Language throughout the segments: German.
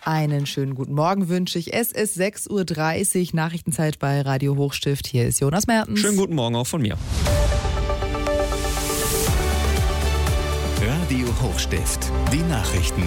Einen schönen guten Morgen wünsche ich. Es ist 6.30 Uhr, Nachrichtenzeit bei Radio Hochstift. Hier ist Jonas Mertens. Schönen guten Morgen auch von mir. Radio Hochstift, die Nachrichten.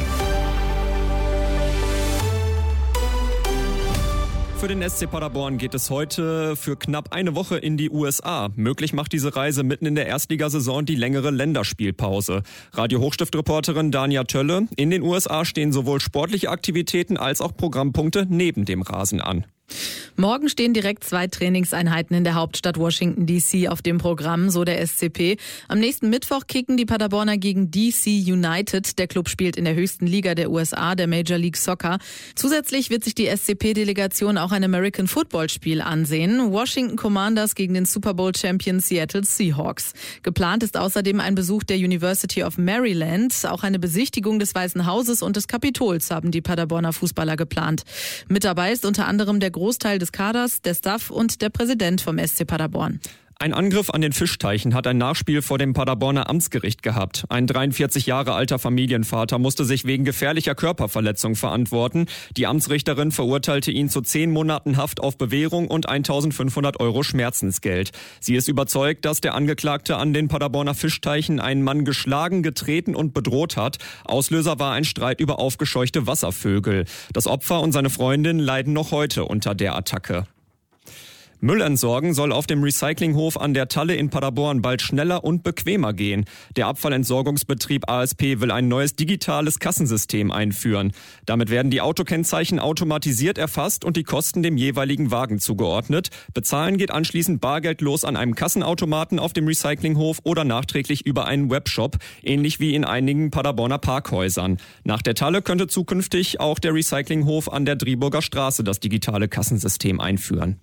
Für den SC Paderborn geht es heute für knapp eine Woche in die USA. Möglich macht diese Reise mitten in der Erstligasaison die längere Länderspielpause. Radio Hochstift-Reporterin Dania Tölle: In den USA stehen sowohl sportliche Aktivitäten als auch Programmpunkte neben dem Rasen an. Morgen stehen direkt 2 Trainingseinheiten in der Hauptstadt Washington D.C. auf dem Programm, so der SCP. Am nächsten Mittwoch kicken die Paderborner gegen DC United. Der Club spielt in der höchsten Liga der USA, der Major League Soccer. Zusätzlich wird sich die SCP-Delegation auch ein American Football-Spiel ansehen. Washington Commanders gegen den Super Bowl-Champion Seattle Seahawks. Geplant ist außerdem ein Besuch der University of Maryland. Auch eine Besichtigung des Weißen Hauses und des Kapitols haben die Paderborner Fußballer geplant. Mit dabei ist unter anderem der Großteil des Kaders, der Staff und der Präsident vom SC Paderborn. Ein Angriff an den Fischteichen hat ein Nachspiel vor dem Paderborner Amtsgericht gehabt. Ein 43 Jahre alter Familienvater musste sich wegen gefährlicher Körperverletzung verantworten. Die Amtsrichterin verurteilte ihn zu 10 Monaten Haft auf Bewährung und 1.500 € Schmerzensgeld. Sie ist überzeugt, dass der Angeklagte an den Paderborner Fischteichen einen Mann geschlagen, getreten und bedroht hat. Auslöser war ein Streit über aufgescheuchte Wasservögel. Das Opfer und seine Freundin leiden noch heute unter der Attacke. Müll entsorgen soll auf dem Recyclinghof an der Talle in Paderborn bald schneller und bequemer gehen. Der Abfallentsorgungsbetrieb ASP will ein neues digitales Kassensystem einführen. Damit werden die Autokennzeichen automatisiert erfasst und die Kosten dem jeweiligen Wagen zugeordnet. Bezahlen geht anschließend bargeldlos an einem Kassenautomaten auf dem Recyclinghof oder nachträglich über einen Webshop, ähnlich wie in einigen Paderborner Parkhäusern. Nach der Talle könnte zukünftig auch der Recyclinghof an der Driburger Straße das digitale Kassensystem einführen.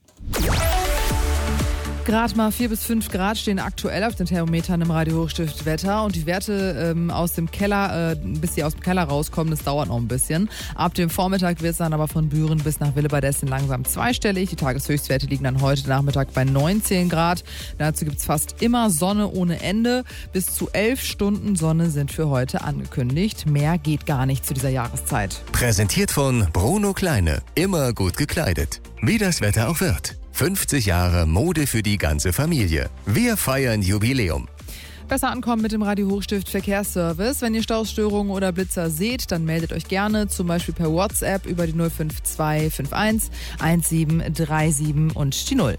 Gerade mal 4 bis 5 Grad stehen aktuell auf den Thermometern im Radio Hochstift Wetter und die Werte aus dem Keller, bis sie aus dem Keller rauskommen, das dauert noch ein bisschen. Ab dem Vormittag wird es dann aber von Büren bis nach Willebadessen langsam zweistellig. Die Tageshöchstwerte liegen dann heute Nachmittag bei 19 Grad. Dazu gibt es fast immer Sonne ohne Ende. Bis zu 11 Stunden Sonne sind für heute angekündigt. Mehr geht gar nicht zu dieser Jahreszeit. Präsentiert von Bruno Kleine. Immer gut gekleidet. Wie das Wetter auch wird. 50 Jahre Mode für die ganze Familie. Wir feiern Jubiläum. Besser ankommen mit dem Radio Hochstift Verkehrsservice. Wenn ihr Stausstörungen oder Blitzer seht, dann meldet euch gerne, zum Beispiel per WhatsApp über die 05251 1737 und die 0.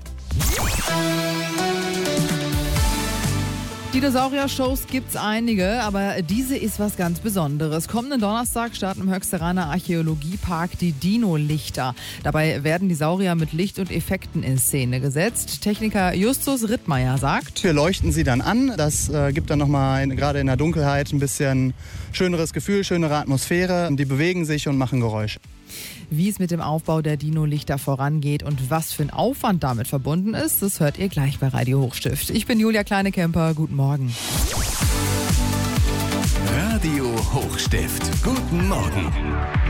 Dinosaurier-Shows gibt's einige, aber diese ist was ganz Besonderes. Kommenden Donnerstag starten im Höchsteraner Archäologiepark die Dino-Lichter. Dabei werden die Saurier mit Licht und Effekten in Szene gesetzt. Techniker Justus Rittmeier sagt: Wir leuchten sie dann an. Das gibt dann nochmal gerade in der Dunkelheit ein bisschen schöneres Gefühl, schönere Atmosphäre. Die bewegen sich und machen Geräusche. Wie es mit dem Aufbau der Dino-Lichter vorangeht und was für ein Aufwand damit verbunden ist, das hört ihr gleich bei Radio Hochstift. Ich bin Julia Kleinekemper. Guten Morgen. Radio Hochstift. Guten Morgen.